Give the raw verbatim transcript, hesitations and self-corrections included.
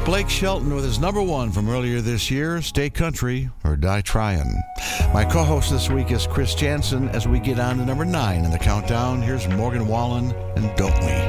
Blake Shelton with his number one from earlier this year, Stay Country or Die Tryin'. My co-host this week is Chris Jansen. As we get on to number nine in the countdown, here's Morgan Wallen and Don't We.